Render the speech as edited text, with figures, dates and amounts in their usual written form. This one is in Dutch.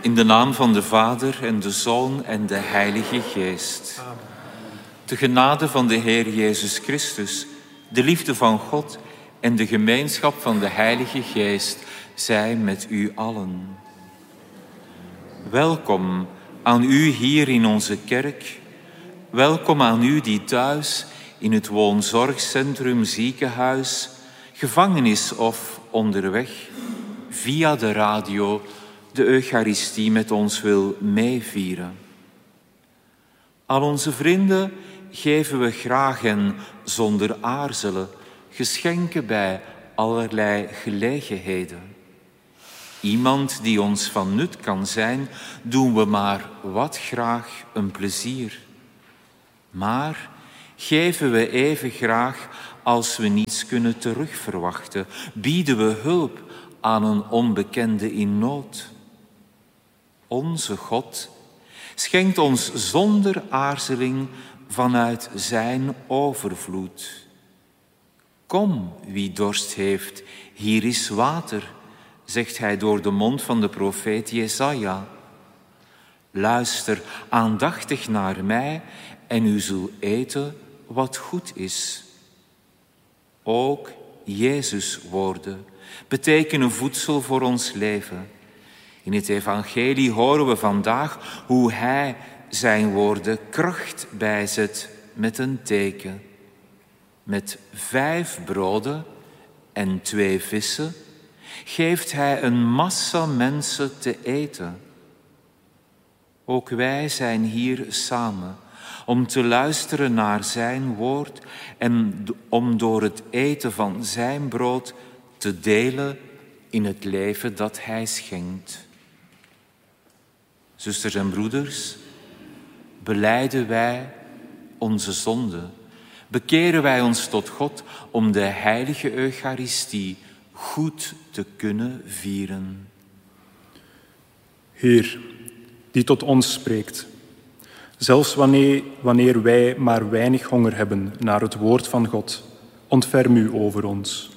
In de naam van de Vader en de Zoon en de Heilige Geest. Amen. De genade van de Heer Jezus Christus, de liefde van God en de gemeenschap van de Heilige Geest zij met u allen. Welkom aan u hier in onze kerk. Welkom aan u die thuis in het woonzorgcentrum, ziekenhuis, gevangenis of onderweg via de radio de Eucharistie met ons wil meevieren. Aan onze vrienden geven we graag en zonder aarzelen geschenken bij allerlei gelegenheden. Iemand die ons van nut kan zijn, doen we maar wat graag een plezier. Maar geven we even graag als we niets kunnen terugverwachten, bieden we hulp aan een onbekende in nood. Onze God schenkt ons zonder aarzeling vanuit zijn overvloed. Kom, wie dorst heeft, hier is water, zegt hij door de mond van de profeet Jesaja. Luister aandachtig naar mij en u zult eten wat goed is. Ook Jezus' woorden betekenen voedsel voor ons leven. In het evangelie horen we vandaag hoe hij zijn woorden kracht bijzet met een teken. Met 5 broden en 2 vissen geeft hij een massa mensen te eten. Ook wij zijn hier samen om te luisteren naar zijn woord en om door het eten van zijn brood te delen in het leven dat hij schenkt. Zusters en broeders, belijden wij onze zonde, bekeren wij ons tot God om de heilige Eucharistie goed te kunnen vieren. Heer, die tot ons spreekt, zelfs wanneer wij maar weinig honger hebben naar het woord van God, ontferm u over ons.